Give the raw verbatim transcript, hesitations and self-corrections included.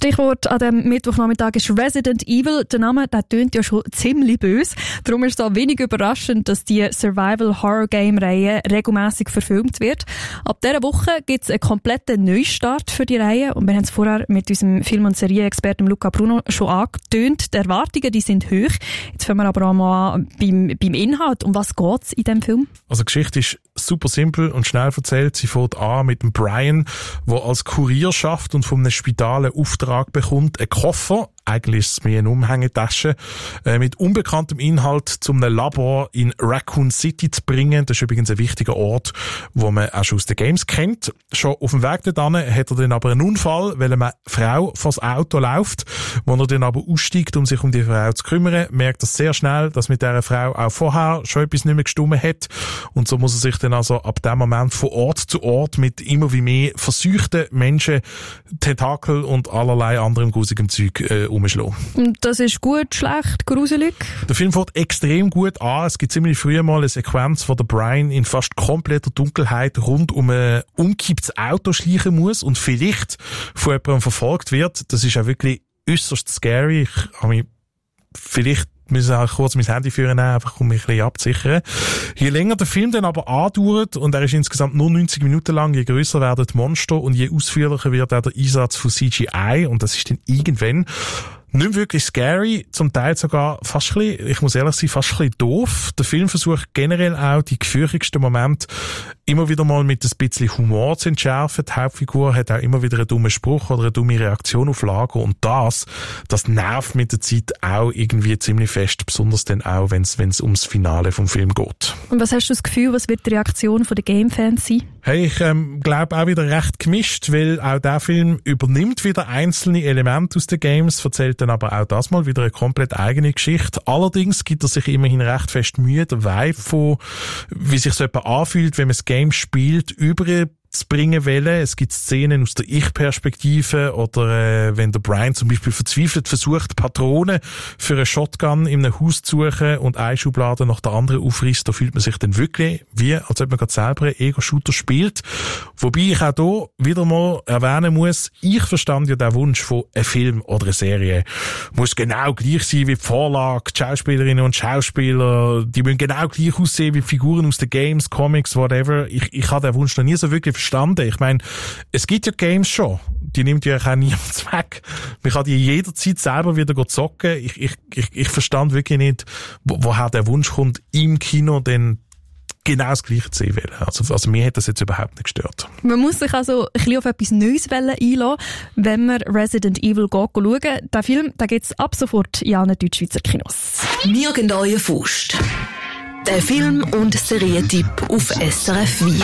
Stichwort an diesem Mittwochnachmittag ist Resident Evil. Der Name, der tönt ja schon ziemlich böse. Darum ist es auch wenig überraschend, dass die Survival-Horror-Game-Reihe regelmässig verfilmt wird. Ab dieser Woche gibt es einen kompletten Neustart für die Reihe. Und wir haben es vorher mit unserem Film- und Serienexperten Luca Bruno schon angetönt. Die Erwartungen, die sind hoch. Jetzt fangen wir aber auch mal an beim, beim Inhalt. Um was geht es in diesem Film? Also die Geschichte ist super simpel und schnell erzählt. Sie fängt an mit dem Brian, der als Kurier schafft und von einem Spital einen Auftrag bekommt, einen Koffer, eigentlich ist es mehr eine Umhängetasche, äh, mit unbekanntem Inhalt zu einem Labor in Raccoon City zu bringen. Das ist übrigens ein wichtiger Ort, wo man auch schon aus den Games kennt. Schon auf dem Weg dorthin hat er dann aber einen Unfall, weil eine Frau vors Auto läuft. Wo er dann aber aussteigt, um sich um die Frau zu kümmern, merkt er sehr schnell, dass mit dieser Frau auch vorher schon etwas nicht mehr gestimmt hat. Und so muss er sich dann also ab dem Moment von Ort zu Ort mit immer wie mehr verseuchten Menschen, Tentakel und allerlei anderem grusigem Zeug äh, umschlagen. Das ist gut, schlecht, gruselig? Der Film fängt extrem gut an. Es gibt ziemlich früh mal eine Sequenz, wo der Brian in fast kompletter Dunkelheit rund um ein umgekipptes Auto schleichen muss und vielleicht von jemandem verfolgt wird. Das ist auch wirklich äußerst scary. Ich habe mich vielleicht müssen auch kurz mein Handy führen, einfach um mich ein bisschen abzusichern. Je länger der Film dann aber andauert, und er ist insgesamt nur neunzig Minuten lang, je grösser werden die Monster und je ausführlicher wird auch der Einsatz von C G I, und das ist dann irgendwann nicht wirklich scary, zum Teil sogar fast ein bisschen, ich muss ehrlich sein, fast ein bisschen doof. Der Film versucht generell auch die gefürchtigsten Momente immer wieder mal mit ein bisschen Humor zu entschärfen. Die Hauptfigur hat auch immer wieder einen dummen Spruch oder eine dumme Reaktion auf Lager, und das, das nervt mit der Zeit auch irgendwie ziemlich fest, besonders dann auch, wenn es ums Finale vom Film geht. Und was hast du das Gefühl, was wird die Reaktion der Game-Fans sein? Hey, ich ähm, glaube auch wieder recht gemischt, weil auch der Film übernimmt wieder einzelne Elemente aus den Games, erzählt dann aber auch das mal wieder eine komplett eigene Geschichte. Allerdings gibt er sich immerhin recht fest Mühe, der Vibe von, wie sich so etwas anfühlt, wenn man das Game spielt, über zu bringen wollen. Es gibt Szenen aus der Ich-Perspektive oder äh, wenn der Brian zum Beispiel verzweifelt versucht, Patronen für eine Shotgun in einem Haus zu suchen und eine Schublade nach der anderen aufreißt, da fühlt man sich dann wirklich wie, als ob man gerade selber einen Ego-Shooter spielt. Wobei ich auch hier wieder mal erwähnen muss, ich verstand ja den Wunsch von einem Film oder einer Serie. Muss genau gleich sein wie die Vorlage, die Schauspielerinnen und Schauspieler, die müssen genau gleich aussehen wie die Figuren aus den Games, Comics, whatever. Ich, ich habe den Wunsch noch nie so wirklich verstanden. Ich meine, es gibt ja Games schon. Die nimmt ja auch niemand weg. Man kann die jederzeit selber wieder zocken. Ich, ich, ich, ich verstand wirklich nicht, wo, woher der Wunsch kommt, im Kino dann genau das Gleiche zu sehen. Also, also mir hat das jetzt überhaupt nicht gestört. Man muss sich also ein bisschen auf etwas Neues einlassen, wenn man Resident Evil schauen. Den Film gibt es ab sofort in allen Deutschschweizer Kinos. Nirgend euer Faust. Der Film- und Serientipp auf S R F vier.